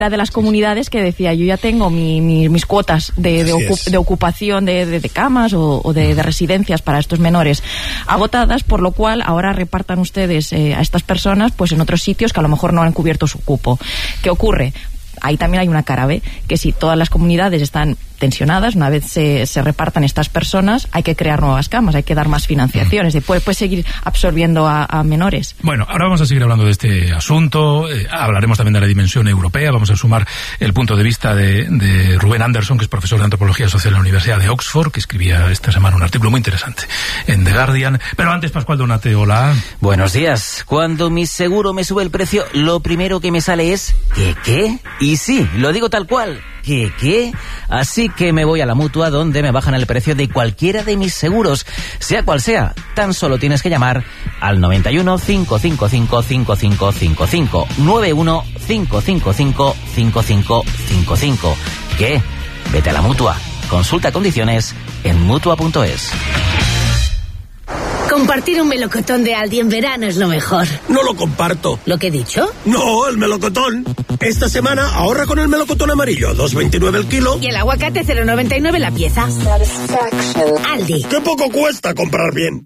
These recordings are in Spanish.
de las comunidades que decía, yo ya tengo mis cuotas de ocupación de camas o de residencias para estos menores agotadas, por lo cual ahora repartan ustedes a estas personas pues en otros sitios que a lo mejor no han cubierto su cupo. ¿Qué ocurre? Ahí también hay una cara B, que si todas las comunidades están tensionadas, una vez se repartan estas personas, hay que crear nuevas camas, hay que dar más financiaciones, después puede seguir absorbiendo a menores. Bueno, ahora vamos a seguir hablando de este asunto, hablaremos también de la dimensión europea, vamos a sumar el punto de vista de Rubén Anderson, que es profesor de Antropología Social en la Universidad de Oxford, que escribía esta semana un artículo muy interesante en The Guardian. Pero antes, Pascual Donate, hola. Buenos días. Cuando mi seguro me sube el precio, lo primero que me sale es ¿qué? Y sí, lo digo tal cual. ¿Qué? Así que me voy a la Mutua, donde me bajan el precio de cualquiera de mis seguros, sea cual sea. Tan solo tienes que llamar al 91 555 5555, 91 555 5555. ¿Qué? Vete a la Mutua. Consulta condiciones en Mutua.es. Compartir un melocotón de Aldi en verano es lo mejor. No lo comparto. ¿Lo que he dicho? No, el melocotón. Esta semana ahorra con el melocotón amarillo, 2,29 el kilo. Y el aguacate, 0,99 la pieza. Aldi. ¡Qué poco cuesta comprar bien!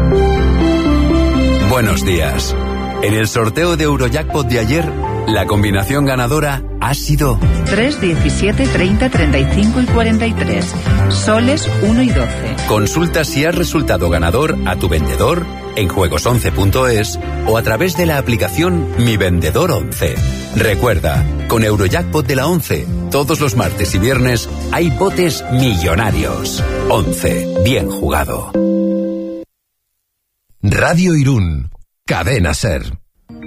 Buenos días. En el sorteo de Eurojackpot de ayer, la combinación ganadora ha sido 3, 17, 30, 35 y 43. Soles 1 y 12. Consulta si has resultado ganador a tu vendedor en juegos11.es o a través de la aplicación Mi Vendedor 11. Recuerda, con Eurojackpot de la 11, todos los martes y viernes hay botes millonarios. 11. Bien jugado. Radio Irún. Cadena SER.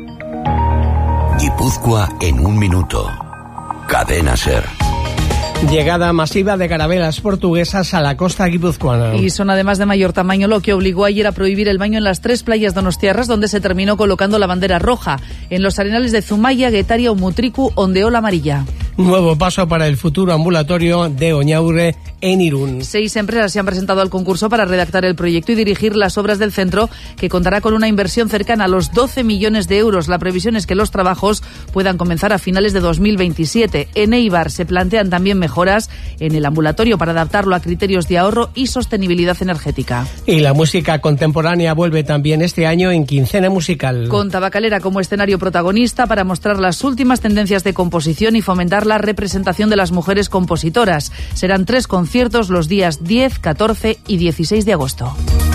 Guipúzcoa en un minuto. Cadena SER. Llegada masiva de carabelas portuguesas a la costa guipuzcoana. Y son además de mayor tamaño, lo que obligó ayer a prohibir el baño en las 3 playas donostiarras, donde se terminó colocando la bandera roja. En los arenales de Zumaya, Guetaria o Mutriku ondeó la amarilla. Nuevo paso para el futuro ambulatorio de Oñaure en Irún. 6 empresas se han presentado al concurso para redactar el proyecto y dirigir las obras del centro, que contará con una inversión cercana a los 12 millones de euros. La previsión es que los trabajos puedan comenzar a finales de 2027. En Eibar se plantean también mejoras en el ambulatorio para adaptarlo a criterios de ahorro y sostenibilidad energética. Y la música contemporánea vuelve también este año en Quincena Musical. Con Tabacalera como escenario protagonista para mostrar las últimas tendencias de composición y fomentar la representación de las mujeres compositoras. Serán 3 conciertos los días 10, 14 y 16 de agosto.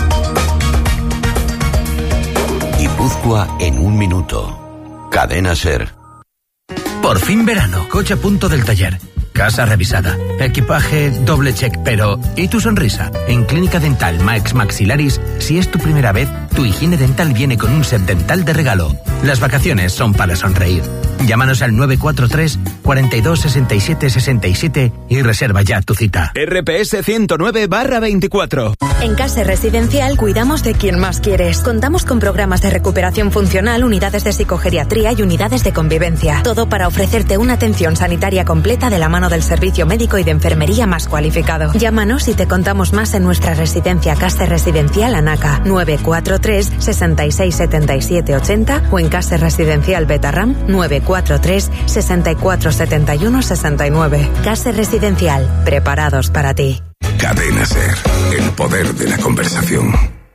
Guipúzcoa en un minuto. Cadena SER. Por fin verano, coche a punto del taller. Casa revisada, equipaje doble check, pero ¿y tu sonrisa? En Clínica Dental Max Maxilaris, si es tu primera vez, tu higiene dental viene con un set dental de regalo. Las vacaciones son para sonreír. Llámanos al 943 42 67 67 y reserva ya tu cita. RPS 109/24. En Case Residencial cuidamos de quien más quieres. Contamos con programas de recuperación funcional, unidades de psicogeriatría y unidades de convivencia. Todo para ofrecerte una atención sanitaria completa de la mano del servicio médico y de enfermería más cualificado. Llámanos y te contamos más en nuestra residencia Case Residencial Anaca, 943 66 77 80 o en Case Residencial Betarram, 943 64 71 69. Case Residencial, preparados para ti. Cadena SER, el poder de la conversación.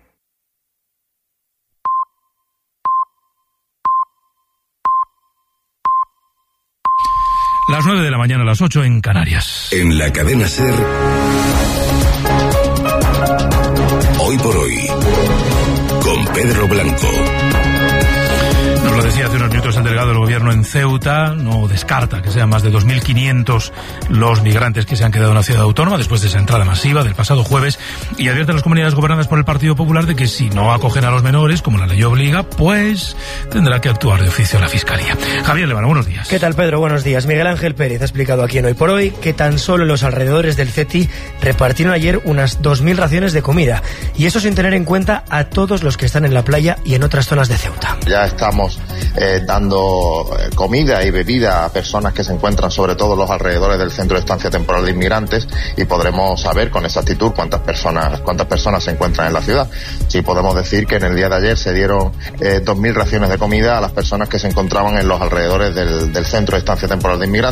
Las 9 de la mañana, las 8 en Canarias. En la Cadena SER, Hoy por Hoy, con Pedro Blanco. Nos lo decía hace unos minutos el delegado del gobierno en Ceuta, no descarta que sean más de 2.500 los migrantes que se han quedado en la ciudad autónoma después de esa entrada masiva del pasado jueves, y advierte a las comunidades gobernadas por el Partido Popular de que si no acogen a los menores, como la ley obliga, pues tendrá que actuar de oficio la Fiscalía. Javier Levano, buenos días. ¿Qué tal, Pedro? Buenos días. Miguel Ángel Pérez ha explicado aquí en Hoy por Hoy que tan solo en los alrededores del CETI repartieron ayer unas 2.000 raciones de comida, y eso sin tener en cuenta a todos los que están en la playa y en otras zonas de Ceuta. Ya estamos dando comida y bebida a personas que se encuentran sobre todo en los alrededores del centro de estancia temporal de inmigrantes, y podremos saber con exactitud cuántas personas se encuentran en la ciudad. Sí, podemos decir que en el día de ayer se dieron 2.000 raciones de comida a las personas que se encontraban en los alrededores del centro de estancia temporal de inmigrantes.